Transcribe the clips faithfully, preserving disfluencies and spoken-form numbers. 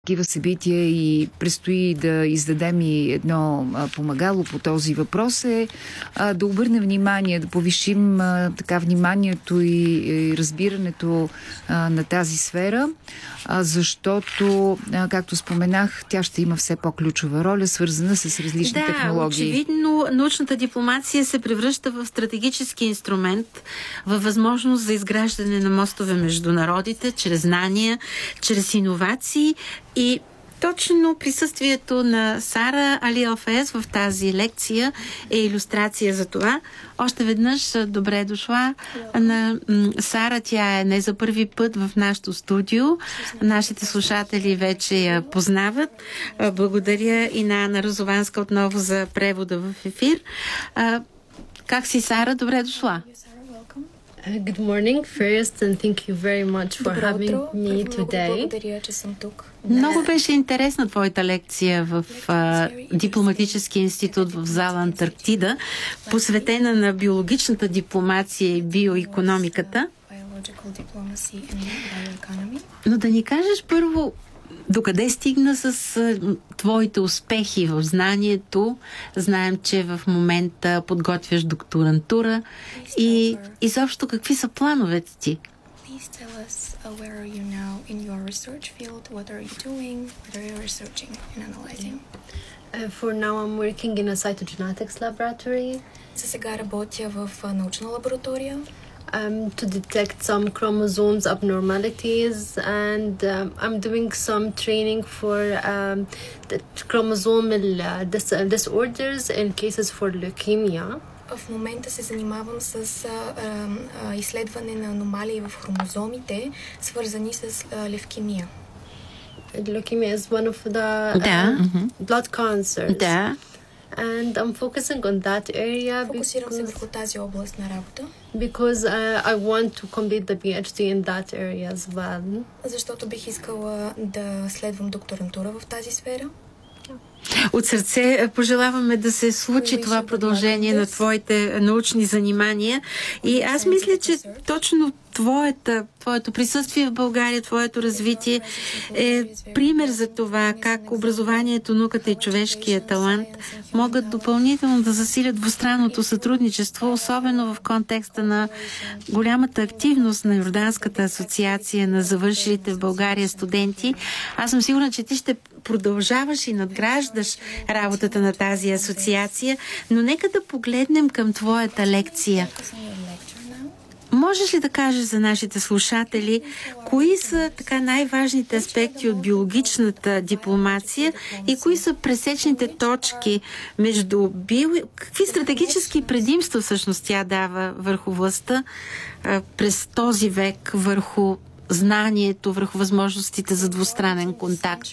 такива събития и предстои да издадем и едно а, помагало по този въпрос е а, да обърнем внимание, да повишим а, така вниманието и, и разбирането а, на тази сфера, а, защото, а, както споменах, тя ще има все по-ключова роля, свързана с различни да, технологии. Да, очевидно научната дипломация се превръща в стратегически инструмент, във възможност за изграждане на мостове между народите, чрез знания, чрез иновации. И точно присъствието на Сара Али Алфаес в тази лекция е илюстрация за това. Още веднъж добре дошла на Сара. Тя е не за първи път в нашото студио. Нашите слушатели вече я познават. Благодаря и на Ана Розованска отново за превода в ефир. Как си, Сара? Добре дошла. Good morning first and thank you very much for Добро having утро. me today. Благодаря, че съм тук. Много беше интересна твоята лекция в а, Дипломатическия институт в зала Антарктида, посветена на биологичната дипломация и биоикономиката. Но да ни кажеш първо, докъде стигна с а, твоите успехи в знанието? Знаем, че в момента подготвяш докторантура и изобщо какви са плановете ти? Tell us uh, where are you now in your research field? What are you doing? What are you researching and analyzing? Uh, for now I'm working in a cytogenetics laboratory. За сега работя в uh, научна лаборатория. Um, to detect some chromosomes abnormalities and um, I'm doing some training for um, the chromosomal uh, dis- uh, disorders in cases for leukemia. В момента се занимавам с а, а, изследване на аномалии в хромозомите, свързани с а, левкемия. Leukemia is one of the да. uh, blood cancers. Да. And I'm focusing on that area. Фокусирам се върху тази област на работа. Because uh, I want to complete the PhD in that area as well. Защото бих искала да следвам докторантура в тази сфера. От сърце пожелаваме да се случи това продължение на твоите научни занимания. И аз мисля, че точно твоята, твоето присъствие в България, твоето развитие е пример за това как образованието, науката и човешкия талант могат допълнително да засилят двустранното сътрудничество, особено в контекста на голямата активност на Йорданската асоциация на завършилите в България студенти. Аз съм сигурна, че ти ще продължаваш и надграждаш работата на тази асоциация, но нека да погледнем към твоята лекция. Можеш ли да кажеш за нашите слушатели, кои са така най-важните аспекти от биологичната дипломация и кои са пресечните точки между био... Какви стратегически предимства всъщност тя дава върху властта а, през този век, върху знанието, върху възможностите за двустранен контакт?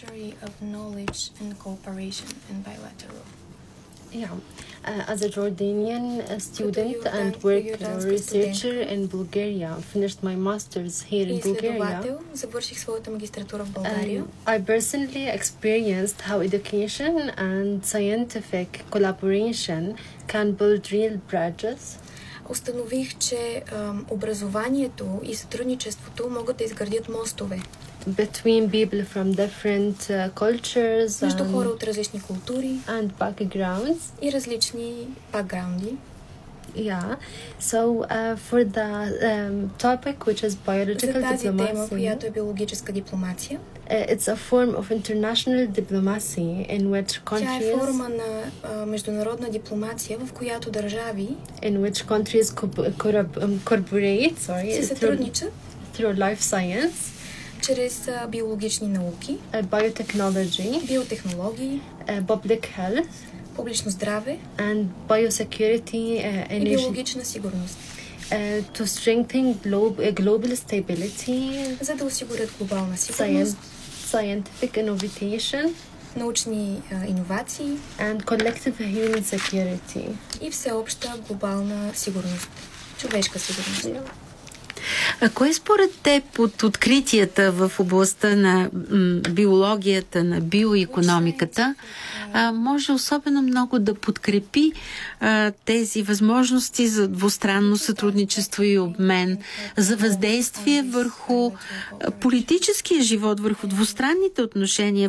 Yeah. Uh, as a Jordanian uh, student and work uh, researcher in Bulgaria, finished my master's here in Bulgaria. Завърших своята магистратура в България. I personally experienced how education and scientific collaboration can build real bridges. Установих, че ам, образованието и сътрудничеството могат да изградят мостове between people from different uh, cultures между and, хора от различни култури and backgrounds и различни бакграунди. Yeah. So uh, for the um, topic which is biological За тази diplomacy, тема, която е биологическа дипломация, uh, it's a form of international diplomacy in which countries тя е форма на а, международна дипломация, в която държави in which countries co- co- um, collaborate sorry се through, сътрудничат through life science, чрез а, биологични науки, uh, biotechnology, биотехнологии, uh, public health, публично здраве and biosecurity uh, и initi- биологична сигурност, uh, to strengthen globe, uh, global stability, за да осигурят глобална сигурност, science, scientific innovation, научни а, иновации and collective human security. и всеобща глобална сигурност, човешка сигурност. А кое според теб от откритията в областта на м, биологията, на биоикономиката, а, може особено много да подкрепи а, тези възможности за двустранно сътрудничество и обмен, за въздействие върху политическия живот, върху двустранните отношения,